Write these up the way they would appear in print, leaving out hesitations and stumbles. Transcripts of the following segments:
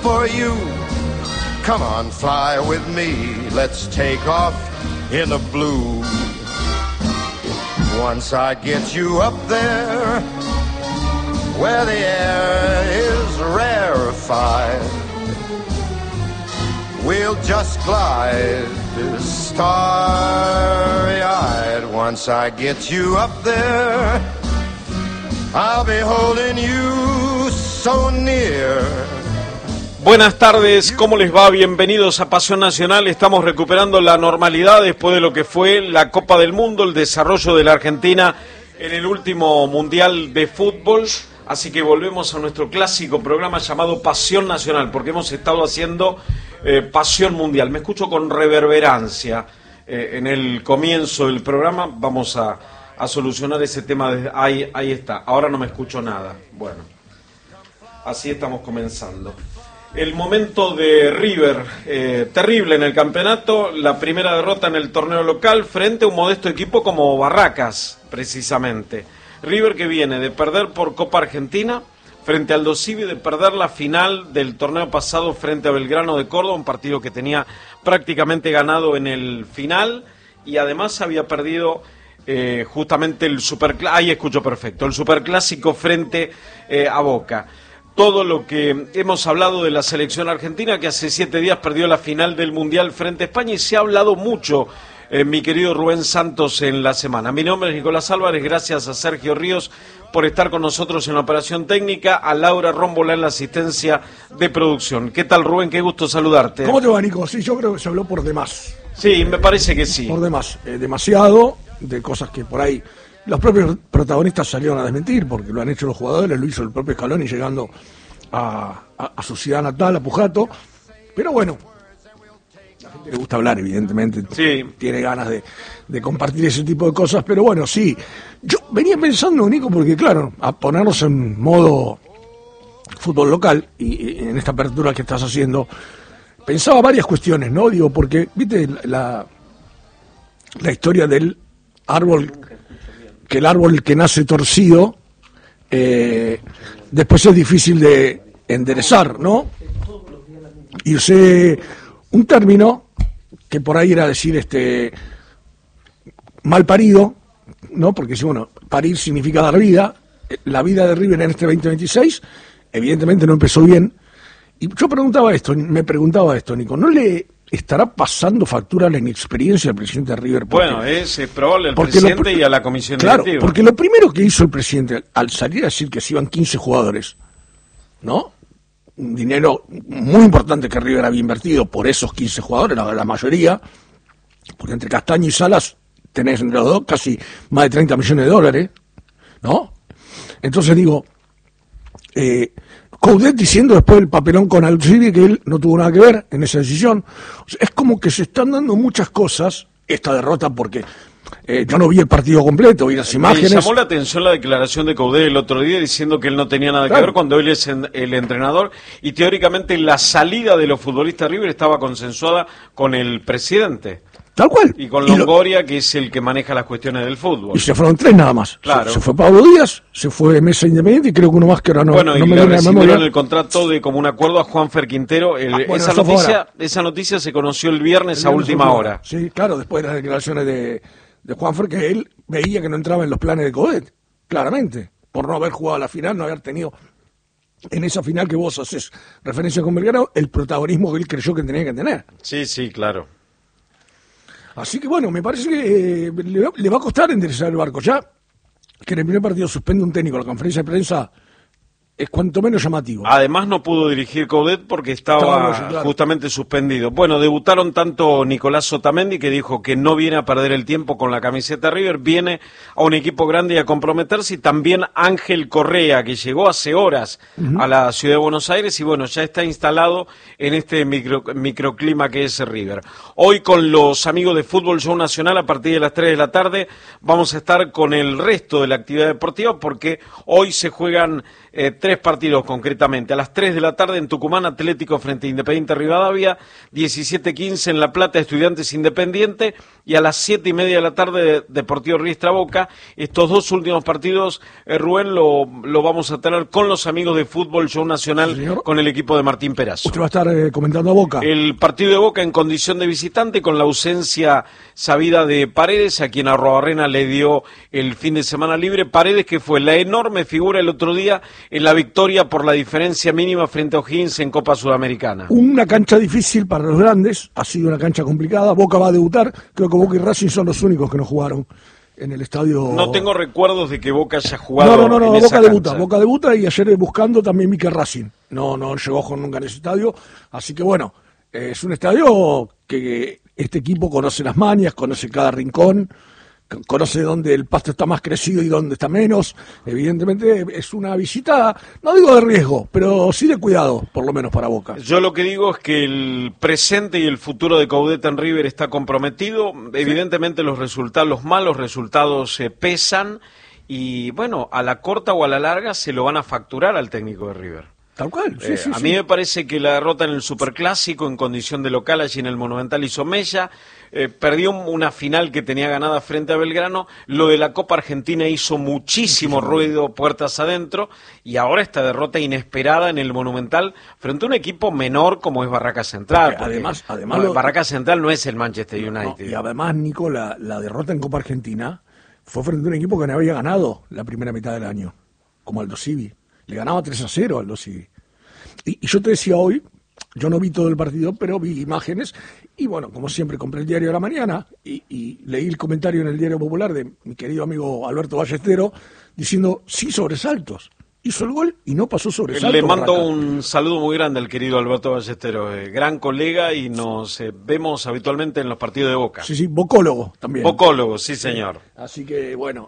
for you. Come on, fly with me. Let's take off in the blue. Once I get you up there, where the air is rarefied, we'll just glide starry-eyed. Once I get you up there, I'll be holding you so near. Buenas tardes, ¿cómo les va? Bienvenidos a Pasión Nacional. Estamos recuperando la normalidad después de lo que fue la Copa del Mundo, el desarrollo de la Argentina en el último Mundial de Fútbol. Así que volvemos a nuestro clásico programa llamado Pasión Nacional, porque hemos estado haciendo Pasión Mundial. Me escucho con reverberancia en el comienzo del programa. Vamos a solucionar ese tema. Ahí está. Ahora no me escucho nada. Bueno, así estamos comenzando. El momento de River, terrible en el campeonato, la primera derrota en el torneo local frente a un modesto equipo como Barracas, precisamente. River que viene de perder por Copa Argentina frente al Aldo Civi, de perder la final del torneo pasado frente a Belgrano de Córdoba, un partido que tenía prácticamente ganado en el final, y además había perdido justamente el ahí escucho perfecto, el superclásico frente a Boca. Todo lo que hemos hablado de la selección argentina, que hace 7 días perdió la final del Mundial frente a España, y se ha hablado mucho, mi querido Rubén Santos, en la semana. Mi nombre es Nicolás Álvarez, gracias a Sergio Ríos por estar con nosotros en la operación técnica, a Laura Rómbola en la asistencia de producción. ¿Qué tal, Rubén? Qué gusto saludarte. ¿Cómo te va, Nico? Sí, yo creo que se habló por demás. Sí, me parece que sí. Por demás, demasiado, de cosas que por ahí los propios protagonistas salieron a desmentir, porque lo han hecho los jugadores, lo hizo el propio Scaloni llegando a su ciudad natal, a Pujato. Pero bueno, la gente le gusta hablar, evidentemente. Sí. Tiene ganas de compartir ese tipo de cosas, pero bueno, sí. Yo venía pensando, Nico, porque claro, a ponernos en modo fútbol local, y en esta apertura que estás haciendo, pensaba varias cuestiones, ¿no? Digo, porque, viste, la historia del árbol, que el árbol que nace torcido, después es difícil de enderezar, ¿no? Y usé un término que por ahí era decir mal parido, ¿no? Porque si bueno, parir significa dar vida. La vida de River en este 2026 evidentemente no empezó bien. Y yo me preguntaba esto, Nico, ¿no le estará pasando factura la inexperiencia del presidente de River? Bueno, es probable al presidente y a la comisión directiva. Claro, porque lo primero que hizo el presidente al salir a decir que se iban 15 jugadores, ¿no? Un dinero muy importante que River había invertido por esos 15 jugadores, la mayoría, porque entre Castaño y Salas tenés entre los dos casi más de 30 millones de dólares, ¿no? Entonces digo, Coudet diciendo después del papelón con Aldo Civi que él no tuvo nada que ver en esa decisión. O sea, es como que se están dando muchas cosas, esta derrota, porque yo no vi el partido completo, vi las imágenes. Me llamó la atención la declaración de Coudet el otro día diciendo que él no tenía nada que ver cuando él es el entrenador, y teóricamente la salida de los futbolistas de River estaba consensuada con el presidente. Tal cual. Y con Longoria, que es el que maneja las cuestiones del fútbol. Y se fueron 3 nada más. Claro. Se fue Pablo Díaz, se fue Mesa Independiente y creo que uno más que ahora no. Bueno, no y me le viene a la recibieron memoria. el contrato de como un acuerdo a Juanfer Quintero. Esa noticia se conoció el viernes a última hora. Sí, claro, después de las declaraciones de Juanfer, que él veía que no entraba en los planes de Coudet, claramente, por no haber jugado la final, no haber tenido en esa final que vos haces referencia con Belgrano, el protagonismo que él creyó que tenía que tener. Sí, sí, claro. Así que bueno, me parece que le va a costar enderezar el barco. Ya que en el primer partido suspende un técnico, la conferencia de prensa es cuanto menos llamativo. Además no pudo dirigir Coudet porque estaba justamente suspendido. Bueno, debutaron tanto Nicolás Otamendi, que dijo que no viene a perder el tiempo con la camiseta River, viene a un equipo grande y a comprometerse, y también Ángel Correa, que llegó hace horas a la ciudad de Buenos Aires y bueno, ya está instalado en este microclima que es River. Hoy con los amigos de Fútbol Show Nacional a partir de las 3 de la tarde vamos a estar con el resto de la actividad deportiva, porque hoy se juegan 3 partidos concretamente. A las 3 de la tarde en Tucumán, Atlético frente a Independiente Rivadavia, 17:15 en La Plata, Estudiantes Independiente, y a las 7:30 de la tarde, Deportivo Riestra Boca. Estos 2 últimos partidos, Rubén, lo vamos a tener con los amigos de Fútbol Show Nacional, sí, con el equipo de Martín Perazo. Usted va a estar comentando a Boca. El partido de Boca en condición de visitante, con la ausencia sabida de Paredes, a quien Arruabarrena le dio el fin de semana libre. Paredes, que fue la enorme figura el otro día en la victoria por la diferencia mínima frente a O'Higgins en Copa Sudamericana. Una cancha difícil para los grandes, ha sido una cancha complicada. Boca va a debutar, creo que Boca y Racing son los únicos que no jugaron en el estadio. No tengo recuerdos de que Boca haya jugado. No, Boca debuta y ayer buscando también vi que Racing no llegó nunca en ese estadio, así que bueno, es un estadio que este equipo conoce las mañas, conoce cada rincón, conoce dónde el pasto está más crecido y dónde está menos. Evidentemente es una visita, no digo de riesgo, pero sí de cuidado, por lo menos para Boca. Yo lo que digo es que el presente y el futuro de Caudete en River está comprometido. Evidentemente los malos resultados pesan y bueno, a la corta o a la larga se lo van a facturar al técnico de River. Tal cual, sí. A mí me parece que la derrota en el Superclásico en condición de local allí en el Monumental hizo mella, perdió una final que tenía ganada frente a Belgrano, lo de la Copa Argentina hizo muchísimo ruido puertas adentro, y ahora esta derrota inesperada en el Monumental frente a un equipo menor como es Barraca Central. Además Barraca Central no es el Manchester United. No, y además, Nico, la derrota en Copa Argentina fue frente a un equipo que no había ganado la primera mitad del año, como Aldo Civi. Le ganaba 3-0 al Civi. Y yo te decía hoy, yo no vi todo el partido, pero vi imágenes, y bueno, como siempre, compré el diario de la mañana y leí el comentario en el Diario Popular de mi querido amigo Alberto Ballestero, diciendo, sí, sobresaltos. Hizo el gol y no pasó sobresaltos. Le mando un saludo muy grande al querido Alberto Ballestero, gran colega, y nos vemos habitualmente en los partidos de Boca. Sí, bocólogo también. Bocólogo, sí, señor. Así que, bueno,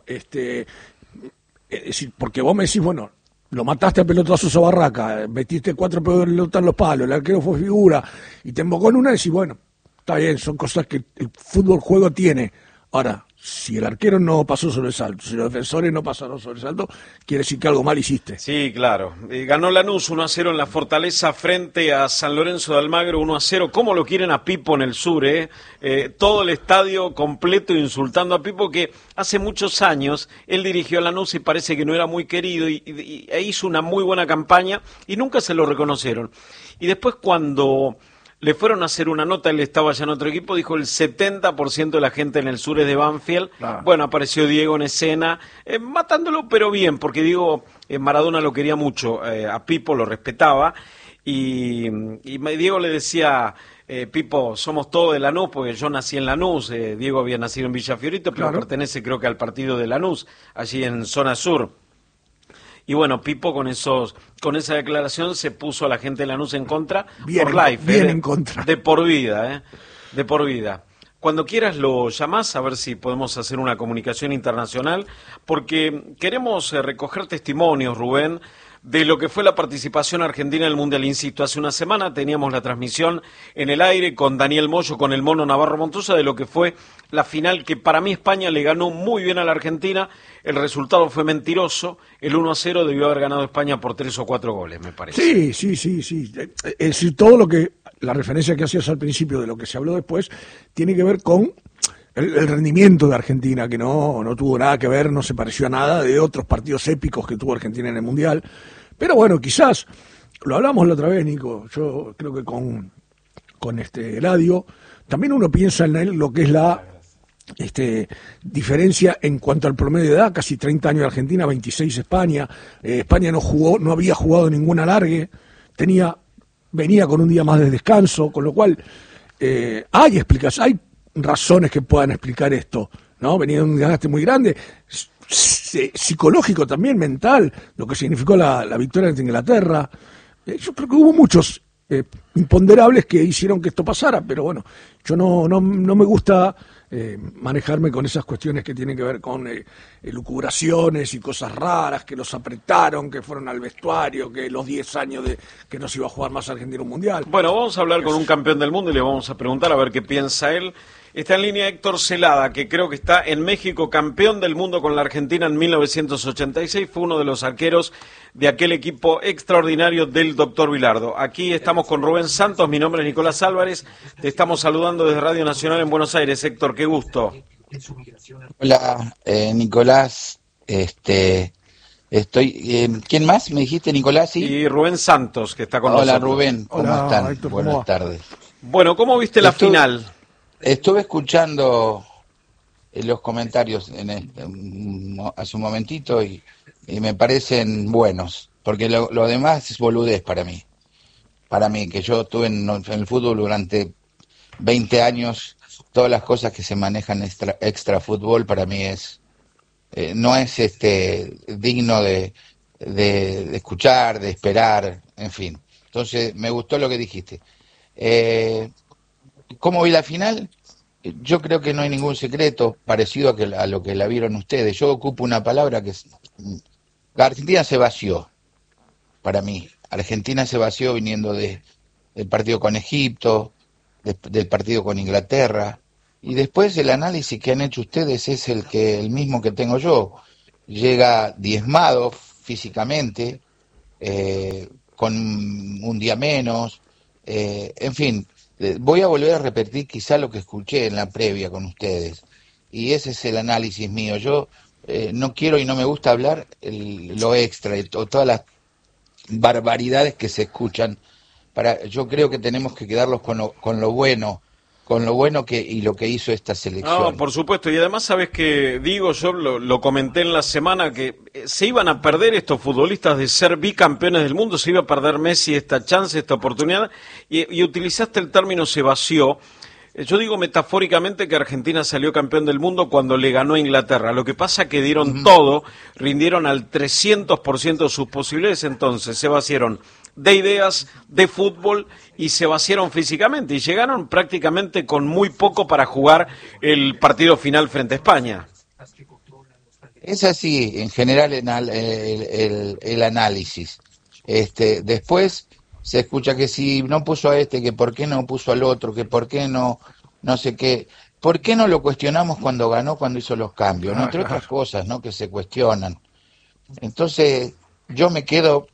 porque vos me decís, bueno, lo mataste a pelotazos a Barraca, metiste 4 pelotas en los palos, el arquero fue figura, y te embocó en una y decís, bueno, está bien, son cosas que el fútbol juego tiene. Ahora, si el arquero no pasó sobre el salto, si los defensores no pasaron sobre el salto, quiere decir que algo mal hiciste. Sí, claro. Ganó Lanús 1-0 en la Fortaleza frente a San Lorenzo de Almagro, 1-0. ¿Cómo lo quieren a Pipo en el sur? Todo el estadio completo insultando a Pipo, que hace muchos años él dirigió a Lanús y parece que no era muy querido e hizo una muy buena campaña y nunca se lo reconocieron. Y después, cuando le fueron a hacer una nota, él estaba ya en otro equipo, dijo el 70% de la gente en el sur es de Banfield. Ah. Bueno, apareció Diego en escena, matándolo, pero bien, porque Diego, Maradona lo quería mucho, a Pipo lo respetaba, y Diego le decía, Pipo, somos todos de Lanús, porque yo nací en Lanús, Diego había nacido en Villa Fiorito, pero claro, pertenece creo que al partido de Lanús, allí en zona sur. Y bueno, Pipo con esa declaración se puso a la gente de Lanús en contra, bien, por life, bien en contra. De por vida, de por vida. Cuando quieras lo llamás, a ver si podemos hacer una comunicación internacional, porque queremos recoger testimonios, Rubén, de lo que fue la participación argentina en el Mundial. Insisto, hace una semana teníamos la transmisión en el aire con Daniel Moyo, con el Mono Navarro Montoya, de lo que fue la final, que para mí España le ganó muy bien a la Argentina. El resultado fue mentiroso, el 1-0 debió haber ganado España por 3 o 4 goles, me parece. Sí. Es decir, todo lo que, la referencia que hacías al principio de lo que se habló después, tiene que ver con el rendimiento de Argentina, que no tuvo nada que ver, no se pareció a nada de otros partidos épicos que tuvo Argentina en el Mundial. Pero bueno, quizás, lo hablamos la otra vez, Nico, yo creo que con Eladio, también uno piensa en lo que es la diferencia en cuanto al promedio de edad, casi 30 años de Argentina, 26 España. España no había jugado ningún alargue, venía con un día más de descanso, con lo cual hay razones que puedan explicar esto, ¿no? Venía de un desgaste muy grande, psicológico también, mental, lo que significó la victoria ante Inglaterra. Yo creo que hubo muchos imponderables que hicieron que esto pasara, pero bueno, yo no me gusta manejarme con esas cuestiones que tienen que ver con elucubraciones y cosas raras, que los apretaron, que fueron al vestuario, que los 10 años de que no se iba a jugar más Argentina un Mundial. Bueno, vamos a hablar con un campeón del mundo y le vamos a preguntar a ver qué piensa él. Está en línea Héctor Celada, que creo que está en México, campeón del mundo con la Argentina en 1986. Fue uno de los arqueros de aquel equipo extraordinario del doctor Bilardo. Aquí estamos con Rubén Santos, mi nombre es Nicolás Álvarez. Te estamos saludando desde Radio Nacional en Buenos Aires. Héctor, qué gusto. Hola, Nicolás. ¿Quién más? ¿Me dijiste, Nicolás? ¿Sí? Y Rubén Santos, que está con nosotros. Hola, Rubén. ¿Cómo están? Héctor, Buenas tardes. Bueno, ¿cómo viste la final? Estuve escuchando los comentarios hace un momentito y me parecen buenos, porque lo demás es boludez para mí. Para mí, que yo estuve en el fútbol durante 20 años, todas las cosas que se manejan extra fútbol para mí no es digno de escuchar, de esperar, en fin. Entonces, me gustó lo que dijiste. ¿Cómo vi la final? Yo creo que no hay ningún secreto parecido a lo que la vieron ustedes. Yo ocupo una palabra que es... La Argentina se vació, para mí. Argentina se vació viniendo del partido con Egipto, del partido con Inglaterra. Y después el análisis que han hecho ustedes es el mismo que tengo yo. Llega diezmado físicamente, con un día menos, en fin. Voy a volver a repetir quizá lo que escuché en la previa con ustedes, y ese es el análisis mío. Yo no quiero y no me gusta hablar lo extra, o todas las barbaridades que se escuchan. Yo creo que tenemos que quedarlos con lo bueno y lo que hizo esta selección. No, por supuesto, y además sabes que digo, yo lo comenté en la semana, que se iban a perder estos futbolistas de ser bicampeones del mundo, se iba a perder Messi esta chance, esta oportunidad, y utilizaste el término se vació. Yo digo metafóricamente que Argentina salió campeón del mundo cuando le ganó a Inglaterra. Lo que pasa es que dieron todo, rindieron al 300% de sus posibilidades, entonces se vaciaron de ideas, de fútbol, y se vaciaron físicamente, y llegaron prácticamente con muy poco para jugar el partido final frente a España. Es así, en general, el análisis. Después se escucha que si no puso a que por qué no puso al otro, que por qué no sé qué. ¿Por qué no lo cuestionamos cuando ganó, cuando hizo los cambios? ¿No? Entre otras cosas, ¿no?, que se cuestionan. Entonces, yo me quedo...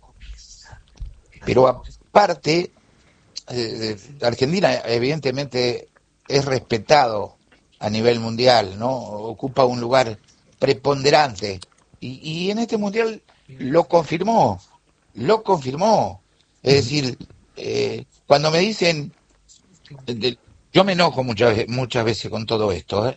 Pero aparte, Argentina evidentemente es respetado a nivel mundial, ¿no? Ocupa un lugar preponderante. Y en este mundial lo confirmó. Es decir, cuando me dicen... yo me enojo muchas veces con todo esto,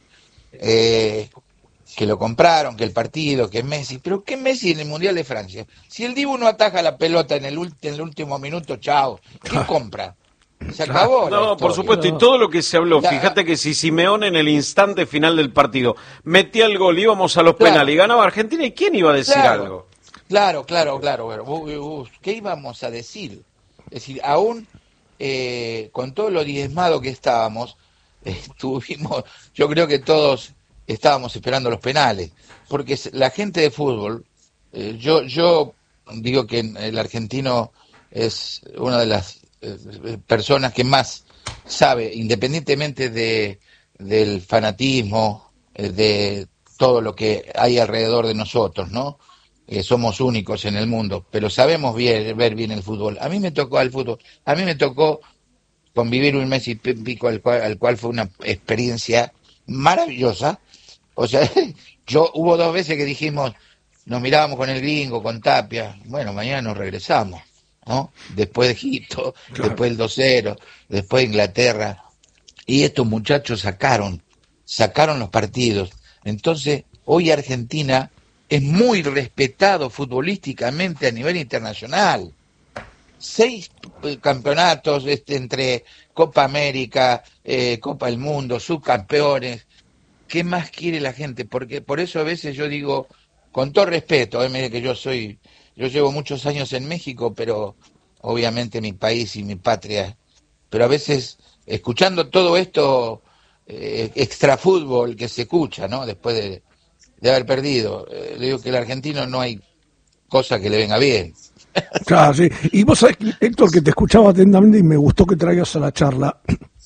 que lo compraron, que el partido, que Messi, pero ¿qué Messi en el Mundial de Francia? Si el Dibu no ataja la pelota en el último minuto, chao, ¿qué compra? Se acabó. No, por supuesto, y todo lo que se habló, fíjate que si Simeone en el instante final del partido metía el gol, íbamos a los penales y ganaba Argentina, ¿y quién iba a decir algo? Claro. ¿Qué íbamos a decir? Es decir, aún con todo lo diezmado que estábamos, yo creo que todos estábamos esperando los penales, porque la gente de fútbol, yo digo que el argentino es una de las personas que más sabe, independientemente del fanatismo, de todo lo que hay alrededor de nosotros, ¿no? Somos únicos en el mundo, pero sabemos ver bien el fútbol. A mí me tocó convivir un mes y pico, al cual fue una experiencia maravillosa. O sea, hubo 2 veces que dijimos, nos mirábamos con el gringo, con Tapia, bueno, mañana nos regresamos, ¿no? Después de Egipto, después del 2-0, después de Inglaterra, y estos muchachos sacaron los partidos. Entonces, hoy Argentina es muy respetado futbolísticamente a nivel internacional. 6 campeonatos entre Copa América, Copa del Mundo, subcampeones. ¿Qué más quiere la gente? Porque por eso a veces yo digo, con todo respeto, mire que yo llevo muchos años en México, pero obviamente mi país y mi patria, pero a veces escuchando todo esto extra fútbol que se escucha, ¿no? Después de haber perdido, le digo que el argentino no hay cosa que le venga bien. Claro, sí. Y vos sabés, Héctor, que te escuchaba atentamente y me gustó que traigas a la charla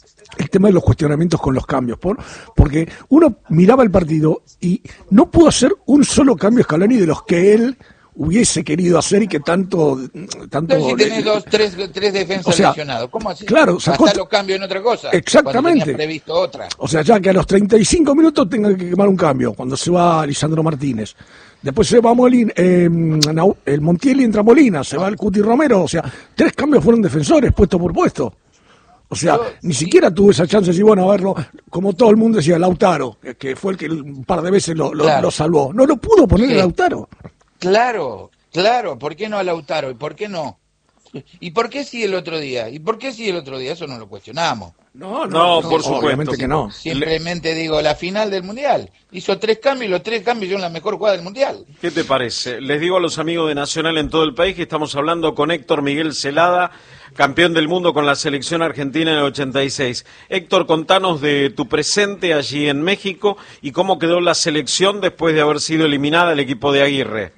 el tema de los cuestionamientos con los cambios, porque uno miraba el partido y no pudo hacer un solo cambio Scaloni de los que él hubiese querido hacer y que tanto Pero si tenés tres defensas lesionados, ¿cómo así? Claro, hasta los cambios en otra cosa. Exactamente. Cuando previsto otra. O sea, ya que a los 35 minutos tenga que quemar un cambio, cuando se va Lisandro Martínez. Después se va Molina, el Montiel y entra Molina, se va el Cuti Romero, o sea, 3 cambios fueron defensores, puesto por puesto. O sea, ni siquiera tuve esa chance de decir, bueno, a verlo, como todo el mundo decía, Lautaro, que fue el que un par de veces lo salvó. No lo pudo poner a Lautaro. Claro, ¿por qué no a Lautaro? ¿Y por qué no? ¿Y por qué sí el otro día? ¿Y por qué sí el otro día? Eso no lo cuestionamos. No, por supuesto. Obviamente que no. Simplemente digo, la final del Mundial. Hizo 3 cambios y los 3 cambios son la mejor jugada del Mundial. ¿Qué te parece? Les digo a los amigos de Nacional en todo el país que estamos hablando con Héctor Miguel Celada, campeón del mundo con la selección argentina en el 86. Héctor, contanos de tu presente allí en México y cómo quedó la selección después de haber sido eliminada el equipo de Aguirre.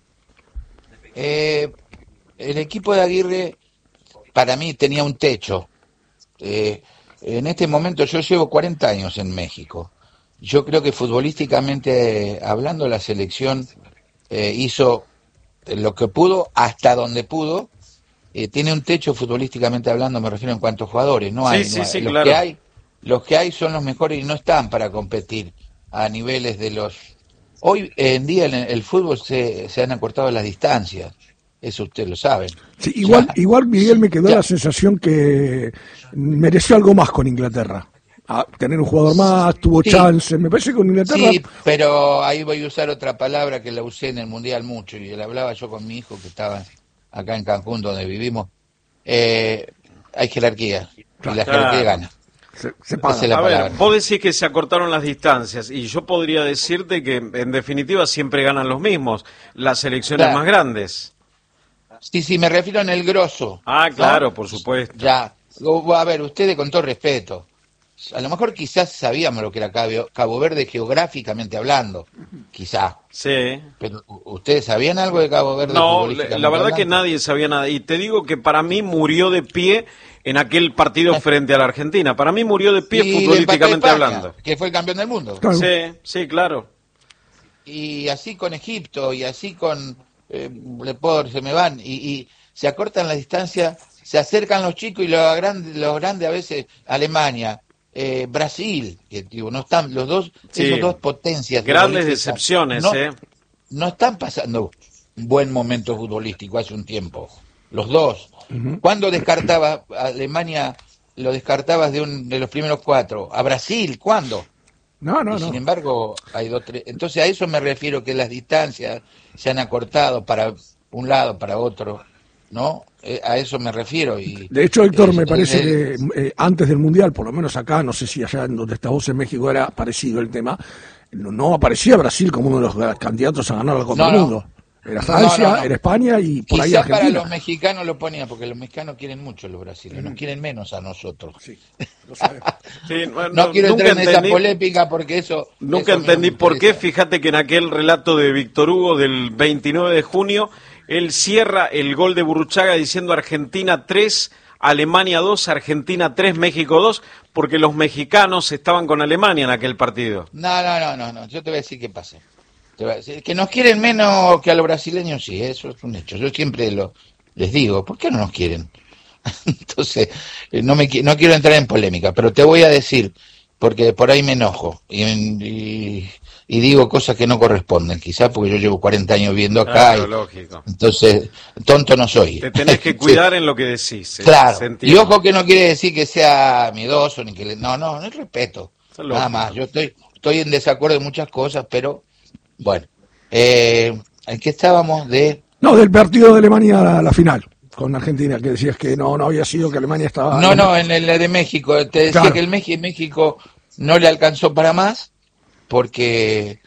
El equipo de Aguirre para mí tenía un techo. En este momento yo llevo 40 años en México. Yo creo que futbolísticamente hablando la selección hizo lo que pudo hasta donde pudo. Tiene un techo futbolísticamente hablando, me refiero en cuanto a jugadores. No hay, sí, los claro. Los que hay son los mejores y no están para competir a niveles de los... Hoy en día en el fútbol se han acortado las distancias. Eso ustedes lo saben. Sí, igual Miguel, me quedó la sensación que mereció algo más con Inglaterra. Tener un jugador más, tuvo chance, me parece que con Inglaterra... Sí, pero ahí voy a usar otra palabra que la usé en el Mundial mucho, y la hablaba yo con mi hijo que estaba acá en Cancún, donde vivimos. Hay jerarquía, y la jerarquía gana. Se paga. A ver, vos decís que se acortaron las distancias, y yo podría decirte que en definitiva siempre ganan los mismos, las selecciones más grandes. Sí, me refiero en el grosso. Claro, ¿no? por supuesto. Ya, a ver, ustedes con todo respeto, a lo mejor quizás sabíamos lo que era Cabo Verde geográficamente hablando, quizá. Sí. Pero ¿ustedes sabían algo de Cabo Verde? No, la verdad que nadie sabía nada, y te digo que para mí murió de pie en aquel partido frente a la Argentina. Para mí murió de pie futbolísticamente hablando. Que fue el campeón del mundo. Claro. Sí, claro. Y así con Egipto, y así con... se me van, y se acortan las distancias, se acercan los chicos y los grandes a veces, Alemania, Brasil, que digo, no están, los dos, esos dos potencias. Grandes decepciones, no están pasando un buen momento futbolístico hace un tiempo, los dos. ¿Cuándo descartaba a Alemania, lo descartabas de los primeros 4? ¿A Brasil? ¿Cuándo? No. Sin embargo, hay 2, 3. Entonces a eso me refiero, que las distancias se han acortado para un lado, para otro, ¿no? A eso me refiero. Y de hecho, Héctor, me parece que antes del Mundial, por lo menos acá, no sé si allá en donde estás vos en México era parecido el tema, no aparecía Brasil como uno de los candidatos a ganar la Copa del Mundo. Era Francia, era España y por ahí Argentina. Para los mexicanos lo ponía, porque los mexicanos quieren mucho a los brasileños, nos quieren menos a nosotros. Sí, lo sabemos. No quiero entrar en esa polémica porque eso... Nunca entendí por qué. Fíjate que en aquel relato de Víctor Hugo del 29 de junio, él cierra el gol de Burruchaga diciendo Argentina 3, Alemania 2, Argentina 3, México 2, porque los mexicanos estaban con Alemania en aquel partido. No, yo te voy a decir qué pasa. Que nos quieren menos que a los brasileños, sí, eso es un hecho. Yo siempre les digo, ¿por qué no nos quieren? Entonces, no quiero entrar en polémica, pero te voy a decir, porque por ahí me enojo y digo cosas que no corresponden, quizás porque yo llevo 40 años viviendo acá. Claro, lógico. Entonces, tonto no soy. Te tenés que cuidar en lo que decís. Claro, y ojo que no quiere decir que sea miedoso, ni que no es respeto, nada más. Yo estoy en desacuerdo en muchas cosas, pero... Bueno, ¿en qué estábamos del partido de Alemania a la final, con Argentina, que decías que no había sido, que Alemania estaba... No, en el de México, te decía que el México no le alcanzó para más, porque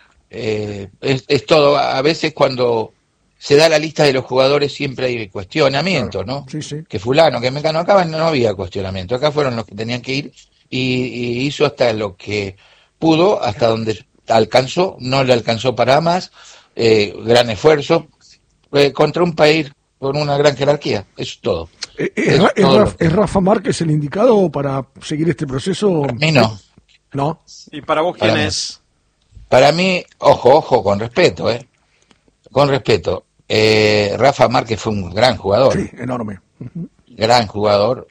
es todo, a veces cuando se da la lista de los jugadores siempre hay cuestionamiento, ¿no? Sí. Que fulano, que mecano, acá no había cuestionamiento, acá fueron los que tenían que ir, y hizo hasta lo que pudo, hasta donde... alcanzó, no le alcanzó para más, gran esfuerzo contra un país con una gran jerarquía, eso es todo. ¿Es Rafa Márquez el indicado para seguir este proceso? Para mí no. ¿No? ¿Y para vos quién es? Para mí, ojo, con respeto, con respeto. Rafa Márquez fue un gran jugador. Sí, enorme. Gran jugador.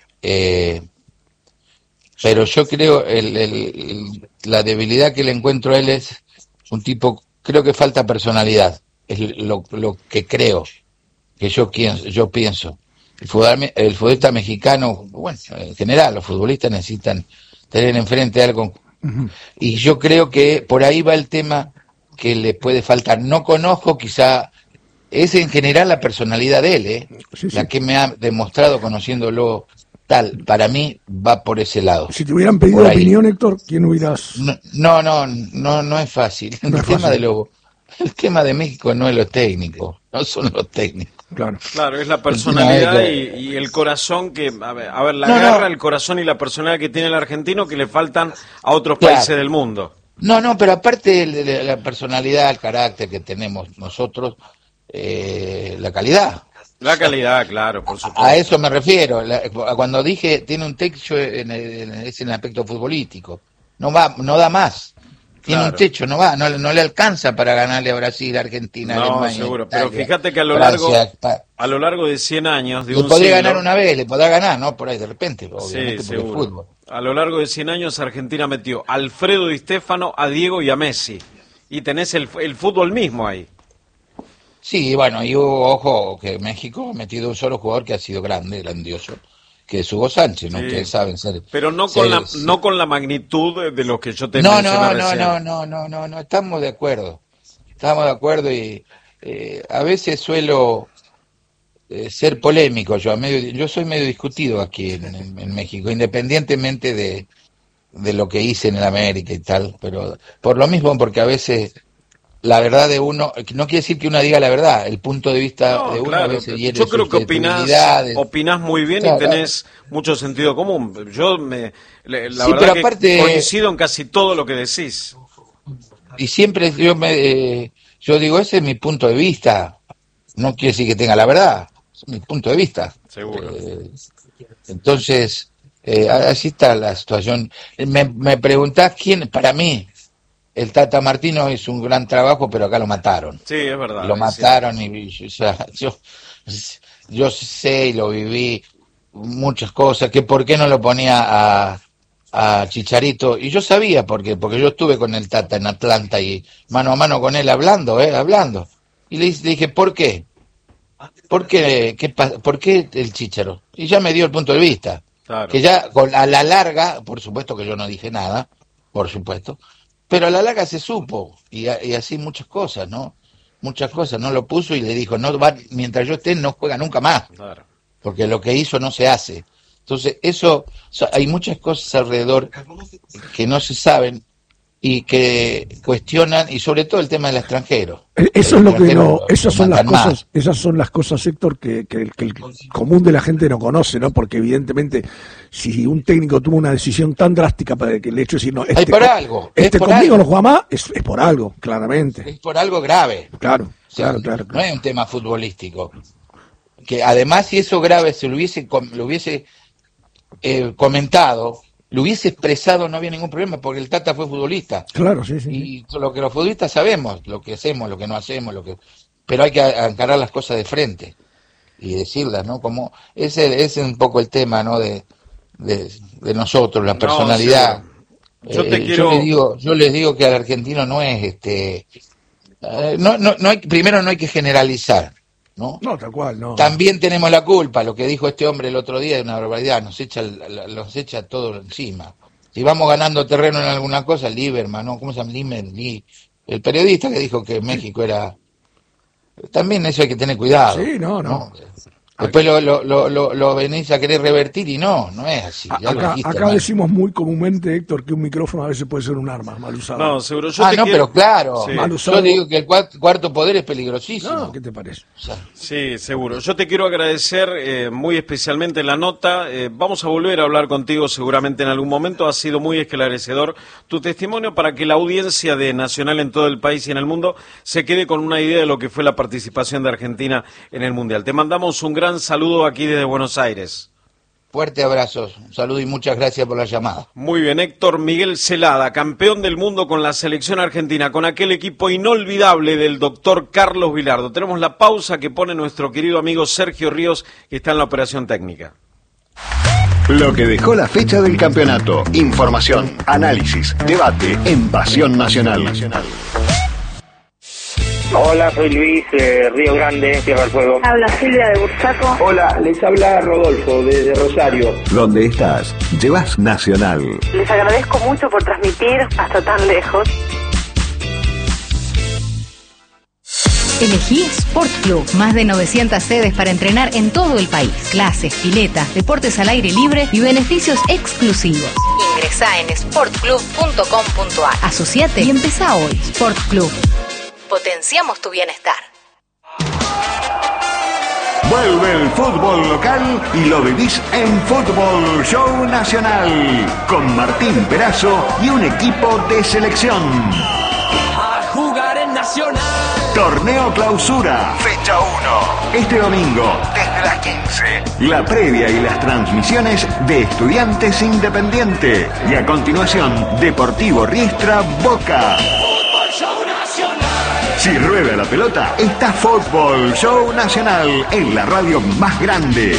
Pero yo creo la debilidad que le encuentro a él es un tipo, creo que falta personalidad. Es lo que creo, que yo pienso. El futbolista mexicano, bueno, en general, los futbolistas necesitan tener enfrente algo. Y yo creo que por ahí va el tema que le puede faltar. No conozco, quizá, es en general la personalidad de él, Sí. La que me ha demostrado conociéndolo tal. Para mí va por ese lado. Si te hubieran pedido opinión, Héctor, ¿quién hubieras...? No es fácil. El tema de México no es lo técnico, no son los técnicos. Claro, es la personalidad y el corazón que, a ver, la garra, el corazón y la personalidad que tiene el argentino que le faltan a otros países del mundo. No, pero aparte de la personalidad, el carácter que tenemos nosotros, la calidad. La calidad, claro, por supuesto. A eso me refiero. Cuando dije tiene un techo es en el aspecto futbolístico. No da más. Tiene un techo, no le alcanza para ganarle a Brasil, Argentina, Alemania. No, seguro, Italia, pero fíjate que a lo largo de 100 años, de un siglo... Le podría ganar una vez, le podrá ganar, ¿no? Por ahí de repente, obviamente, sí, porque seguro. es fútbol. A lo largo de 100 años Argentina metió a Alfredo Di Stéfano, a Diego y a Messi. Y tenés el fútbol mismo ahí. Sí, bueno, y ojo, que México ha metido un solo jugador que ha sido grandioso, que es Hugo Sánchez, ¿no? Sí. Que saben ser... Pero no con la magnitud de lo que yo te mencioné recién. No, estamos de acuerdo. Y a veces suelo ser polémico. Yo soy medio discutido aquí en México, independientemente de lo que hice en el América y tal, pero por lo mismo, porque a veces... La verdad de uno, no quiere decir que uno diga la verdad, el punto de vista de uno a veces hiere. Yo creo que opinás muy bien, claro, y tenés mucho sentido común. La verdad que coincido en casi todo lo que decís. Y siempre yo digo, ese es mi punto de vista, no quiere decir que tenga la verdad, es mi punto de vista. Seguro. Entonces, así está la situación. Me preguntás quién, para mí, el Tata Martino hizo un gran trabajo, pero acá lo mataron. Sí, es verdad. Lo mataron y yo sé y lo viví muchas cosas, que por qué no lo ponía a Chicharito, y yo sabía por qué, porque yo estuve con el Tata en Atlanta y mano a mano con él hablando. Y le dije, ¿por qué? ¿Por qué el Chicharo? Y ya me dio el punto de vista. Claro. Que ya a la larga, por supuesto que yo no dije nada, por supuesto, pero a la larga se supo, y así muchas cosas, ¿no? Muchas cosas, no lo puso y le dijo, mientras yo esté no juega nunca más, claro, porque lo que hizo no se hace. Entonces, hay muchas cosas alrededor que no se saben y que cuestionan, y sobre todo el tema del extranjero. Eso es lo que esas son las cosas, Héctor, que el común de la gente no conoce, ¿no? Porque evidentemente, si un técnico toma una decisión tan drástica para que el hecho de decir, no, algo. Conmigo no juega más, es por algo, claramente. Es por algo grave. Claro. No es un tema futbolístico. Que además, si eso grave se lo hubiese comentado, lo hubiese expresado, no había ningún problema, porque el Tata fue futbolista. Claro, sí. Y lo que los futbolistas sabemos, lo que hacemos, lo que no hacemos, pero hay que encarar las cosas de frente y decirlas, ¿no? Como ese es un poco el tema, ¿no? De nosotros, la personalidad. Yo les digo que al argentino no es primero no hay que generalizar, ¿no? No, tal cual, no. También tenemos la culpa, lo que dijo este hombre el otro día es una barbaridad, nos echa todo encima. Si vamos ganando terreno en alguna cosa, Lieberman, ¿no? ¿Cómo se llama? El periodista que dijo que México era... También eso hay que tener cuidado. Sí, no. Después lo venís a querer revertir y no es así. Acá decimos muy comúnmente, Héctor, que un micrófono a veces puede ser un arma mal usado. No, seguro. Pero claro. Sí. Mal usado. Yo digo que el cuarto poder es peligrosísimo. No, ¿qué te parece? Sí, seguro. Yo te quiero agradecer muy especialmente la nota. Vamos a volver a hablar contigo seguramente en algún momento. Ha sido muy esclarecedor tu testimonio para que la audiencia de Nacional en todo el país y en el mundo se quede con una idea de lo que fue la participación de Argentina en el Mundial. Te mandamos un gran gran saludo aquí desde Buenos Aires. Fuerte abrazos, un saludo y muchas gracias por la llamada. Muy bien, Héctor Miguel Celada, campeón del mundo con la selección argentina, con aquel equipo inolvidable del doctor Carlos Vilardo. Tenemos la pausa que pone nuestro querido amigo Sergio Ríos, que está en la operación técnica. Lo que dejó la fecha del campeonato. Información, análisis, debate en Pasión Nacional. Hola, soy Luis, Río Grande, Tierra del Fuego. Habla Silvia de Bursaco. Hola, les habla Rodolfo desde Rosario. ¿Dónde estás? Llevas Nacional. Les agradezco mucho por transmitir hasta tan lejos. Elegí Sport Club. Más de 900 sedes para entrenar en todo el país. Clases, piletas, deportes al aire libre y beneficios exclusivos. Ingresá en sportclub.com.ar. Asociate y empezá hoy. Sport Club. Potenciamos tu bienestar. Vuelve el fútbol local y lo vivís en Fútbol Show Nacional. Con Martín Perazo y un equipo de selección. A jugar en Nacional. Torneo Clausura, fecha 1. Este domingo, desde las 15. La previa y las transmisiones de Estudiantes Independiente. Y a continuación, Deportivo Riestra Boca. Fútbol Show Nacional. Si rueda la pelota, está Fútbol Show Nacional en la radio más grande.